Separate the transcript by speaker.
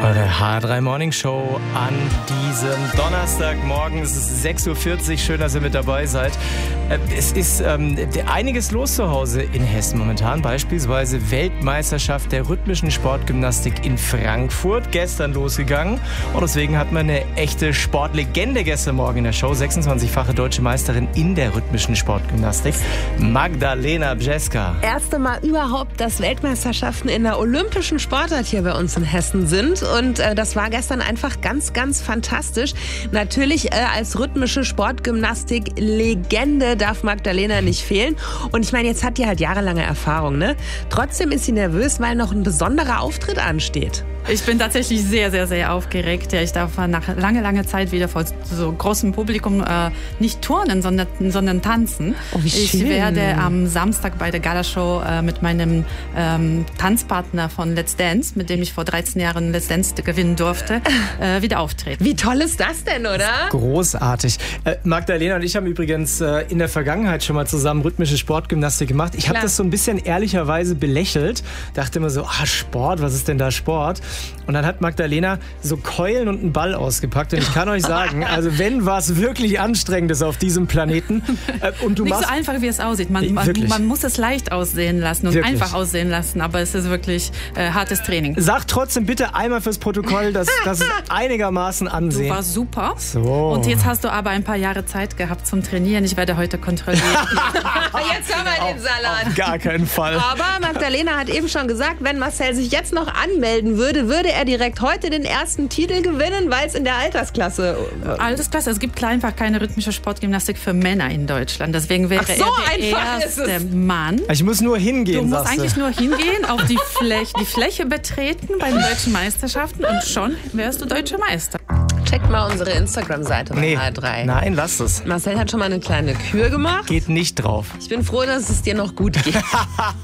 Speaker 1: Eure H3 Morning Show an diesem Donnerstagmorgen. Es ist 6.40 Uhr. Schön, dass ihr mit dabei seid. Es ist einiges los zu Hause in Hessen momentan. Beispielsweise Weltmeisterschaft der rhythmischen Sportgymnastik in Frankfurt. Gestern losgegangen. Und deswegen hat man eine echte Sportlegende gestern Morgen in der Show. 26-fache deutsche Meisterin in der rhythmischen Sportgymnastik. Magdalena Bjeska.
Speaker 2: Erste Mal überhaupt, dass Weltmeisterschaften in der olympischen Sportart hier bei uns in Hessen sind. Und das war gestern einfach ganz, ganz fantastisch. Natürlich als rhythmische Sportgymnastik-Legende darf Magdalena nicht fehlen. Und ich meine, jetzt hat die halt jahrelange Erfahrung, ne? Trotzdem ist sie nervös, weil noch ein besonderer Auftritt ansteht.
Speaker 3: Ich bin tatsächlich sehr, sehr, sehr aufgeregt. Ja, ich darf nach langer Zeit wieder vor so großem Publikum nicht turnen, sondern tanzen.
Speaker 2: Oh, wie schön.
Speaker 3: Ich werde am Samstag bei der Galashow mit meinem Tanzpartner von Let's Dance, mit dem ich vor 13 Jahren Let's Dance gewinnen durfte, wieder auftreten.
Speaker 2: Wie toll ist das denn, oder?
Speaker 1: Großartig. Magdalena und ich haben übrigens in der Vergangenheit schon mal zusammen rhythmische Sportgymnastik gemacht. Ich habe das so ein bisschen ehrlicherweise belächelt. Dachte immer so, Sport, was ist denn da Sport? Und dann hat Magdalena so Keulen und einen Ball ausgepackt. Und ich kann euch sagen, also wenn was wirklich anstrengend ist auf diesem Planeten und du
Speaker 3: nicht
Speaker 1: machst...
Speaker 3: so einfach, wie es aussieht. Man muss es leicht aussehen lassen und
Speaker 1: wirklich
Speaker 3: einfach aussehen lassen. Aber es ist wirklich hartes Training.
Speaker 1: Sag trotzdem bitte einmal fürs Protokoll, dass es einigermaßen ansehen.
Speaker 3: Du warst super.
Speaker 1: So.
Speaker 3: Und jetzt hast du aber ein paar Jahre Zeit gehabt zum Trainieren. Ich werde heute kontrollieren.
Speaker 2: Jetzt haben wir den Salat.
Speaker 1: Auf gar keinen Fall.
Speaker 2: Aber Magdalena hat eben schon gesagt, wenn Marcel sich jetzt noch anmelden würde er direkt heute den ersten Titel gewinnen, weil es in der Altersklasse...
Speaker 3: Altersklasse, es gibt einfach keine rhythmische Sportgymnastik für Männer in Deutschland. Deswegen wäre er der erste Mann.
Speaker 1: Ich muss nur hingehen,
Speaker 3: Du musst eigentlich nur hingehen, auf die Fläche betreten bei den deutschen Meisterschaften und schon wärst du deutscher Meister.
Speaker 2: Checkt mal unsere Instagram-Seite bei H3.
Speaker 1: Nein, lass es.
Speaker 2: Marcel hat schon mal eine kleine Kür gemacht.
Speaker 1: Geht nicht drauf.
Speaker 2: Ich bin froh, dass es dir noch gut geht.